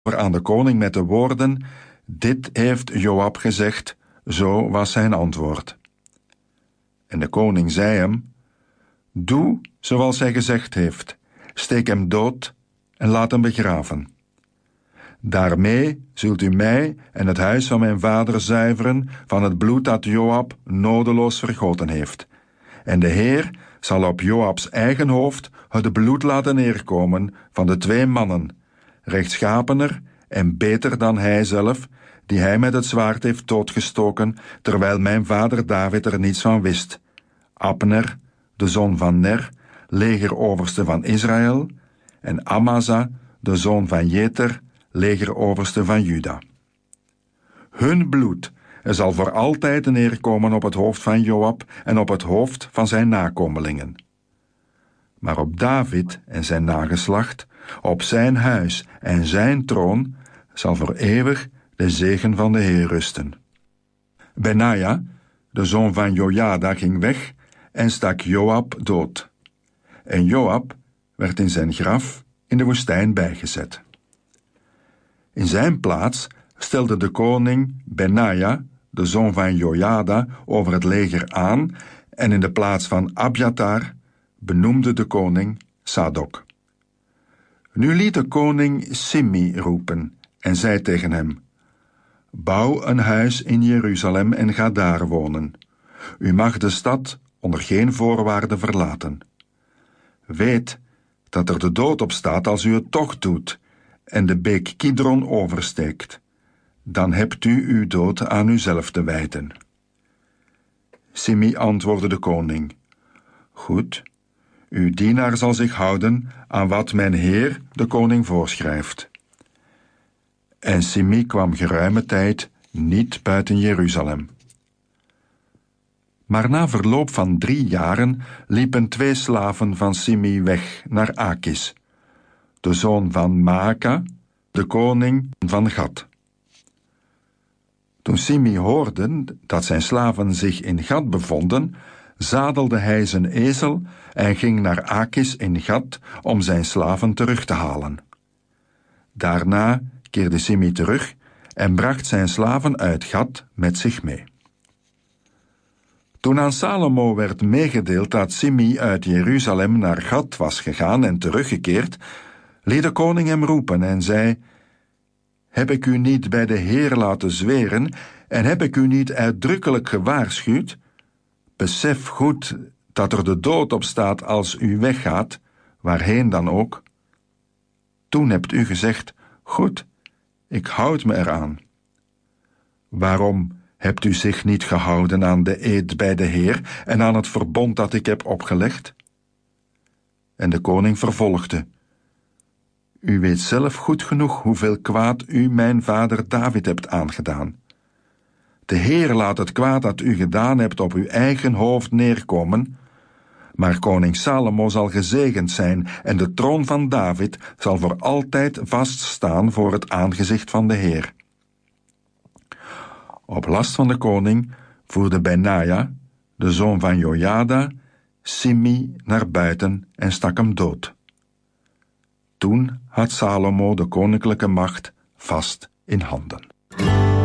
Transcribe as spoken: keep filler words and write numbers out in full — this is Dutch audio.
aan de koning met de woorden: dit heeft Joab gezegd, zo was zijn antwoord. En de koning zei hem: doe zoals hij gezegd heeft, steek hem dood en laat hem begraven. Daarmee zult u mij en het huis van mijn vader zuiveren van het bloed dat Joab nodeloos vergoten heeft. En de Heer zal op Joabs eigen hoofd het bloed laten neerkomen van de twee mannen, rechtschapener en beter dan hij zelf, die hij met het zwaard heeft doodgestoken, terwijl mijn vader David er niets van wist. Abner, de zoon van Ner, legeroverste van Israël, en Amasa, de zoon van Jeter, legeroverste van Juda. Hun bloed zal voor altijd neerkomen op het hoofd van Joab en op het hoofd van zijn nakomelingen. Maar op David en zijn nageslacht, op zijn huis en zijn troon, zal voor eeuwig de zegen van de Heer rusten. Benaja, de zoon van Jojada, ging weg en stak Joab dood. En Joab werd in zijn graf in de woestijn bijgezet. In zijn plaats stelde de koning Benaja, de zoon van Jojada, over het leger aan, en in de plaats van Abjatar benoemde de koning Sadok. Nu liet de koning Simmi roepen en zei tegen hem: bouw een huis in Jeruzalem en ga daar wonen. U mag de stad onder geen voorwaarde verlaten. Weet dat er de dood op staat als u het toch doet en de beek Kidron oversteekt. Dan hebt u uw dood aan uzelf te wijten. Simmi antwoordde de koning: goed, uw dienaar zal zich houden aan wat mijn heer, de koning, voorschrijft. En Simmi kwam geruime tijd niet buiten Jeruzalem. Maar na verloop van drie jaren liepen twee slaven van Simmi weg naar Akis, de zoon van Maaka, de koning van Gad. Toen Simmi hoorde dat zijn slaven zich in Gad bevonden, zadelde hij zijn ezel en ging naar Akis in Gad om zijn slaven terug te halen. Daarna keerde Simmi terug en bracht zijn slaven uit Gad met zich mee. Toen aan Salomo werd meegedeeld dat Simmi uit Jeruzalem naar Gad was gegaan en teruggekeerd, liet de koning hem roepen en zei: heb ik u niet bij de Heer laten zweren en heb ik u niet uitdrukkelijk gewaarschuwd? Besef goed dat er de dood op staat als u weggaat, waarheen dan ook. Toen hebt u gezegd: goed, ik houd me eraan. Waarom hebt u zich niet gehouden aan de eed bij de Heer en aan het verbond dat ik heb opgelegd? En de koning vervolgde: u weet zelf goed genoeg hoeveel kwaad u mijn vader David hebt aangedaan. De Heer laat het kwaad dat u gedaan hebt op uw eigen hoofd neerkomen, maar koning Salomo zal gezegend zijn en de troon van David zal voor altijd vaststaan voor het aangezicht van de Heer. Op last van de koning voerde Benaja, de zoon van Jojada, Simmi naar buiten en stak hem dood. Toen had Salomo de koninklijke macht vast in handen.